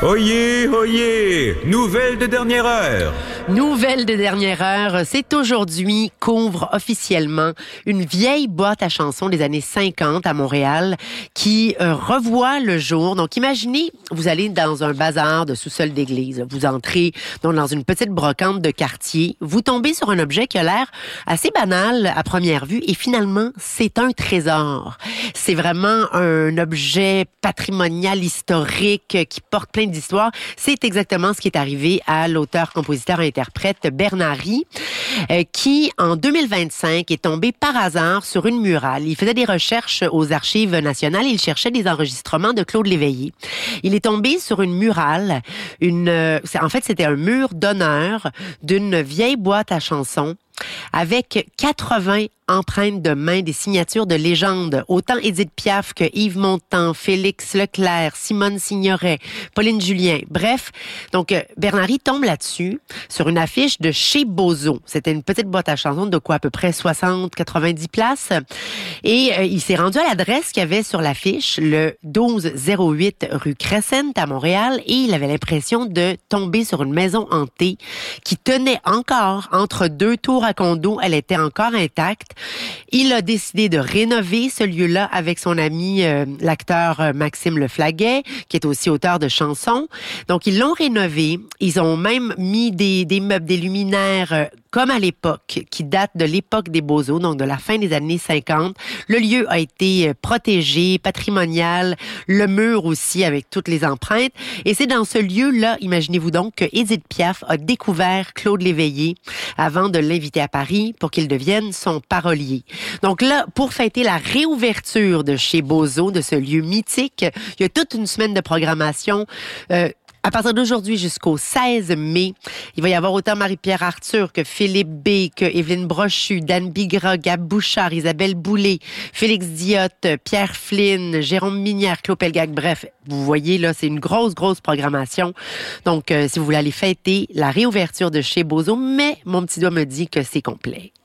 Oyez, oyez! Nouvelle de dernière heure! Nouvelle de dernière heure, c'est aujourd'hui qu'ouvre officiellement une vieille boîte à chansons des années 50 à Montréal qui revoit le jour. Donc imaginez, vous allez dans un bazar de sous-sol d'église, vous entrez donc dans une petite brocante de quartier, vous tombez sur un objet qui a l'air assez banal à première vue et finalement c'est un trésor. C'est vraiment un objet patrimonial historique qui porte plein d'histoires. C'est exactement ce qui est arrivé à l'auteur-compositeur-interprète Bernard-Rie, qui, en 2025, est tombé par hasard sur une murale. Il faisait des recherches aux Archives nationales et il cherchait des enregistrements de Claude Léveillé. Il est tombé sur une murale, en fait, c'était un mur d'honneur d'une vieille boîte à chansons avec 80 empreintes de main, des signatures de légendes, autant Édith Piaf que Yves Montand, Félix Leclerc, Simone Signoret, Pauline Julien. Bref, donc Bernard-Rie tombe là-dessus sur une affiche de chez Bozo. C'était une petite boîte à chansons de quoi à peu près 60-90 places. Et il s'est rendu à l'adresse qu'il y avait sur l'affiche, le 1208 rue Crescent à Montréal, et il avait l'impression de tomber sur une maison hantée qui tenait encore entre deux tours à condo. Elle était encore intacte. Il a décidé de rénover ce lieu-là avec son ami, l'acteur Maxime Leflaguet, qui est aussi auteur de chansons. Donc, ils l'ont rénové. Ils ont même mis des meubles, des luminaires, comme à l'époque, qui datent de l'époque des Beaux-Eaux, donc de la fin des années 50. Le lieu a été protégé, patrimonial, le mur aussi avec toutes les empreintes. Et c'est dans ce lieu-là, imaginez-vous donc, que Édith Piaf a découvert Claude Léveillé avant de l'inviter à Paris pour qu'il devienne son parolier. Donc là, pour fêter la réouverture de chez Bozo, de ce lieu mythique, il y a toute une semaine de programmation. À partir d'aujourd'hui jusqu'au 16 mai, il va y avoir autant Marie-Pierre Arthur que Philippe B, que Évelyne Brochu, Dan Bigra, Gab Bouchard, Isabelle Boulay, Félix Diotte, Pierre Flynn, Jérôme Minière, Claude Pelgag. Bref, vous voyez, là, c'est une grosse programmation. Donc, si vous voulez aller fêter la réouverture de chez Bozo, mais mon petit doigt me dit que c'est complet.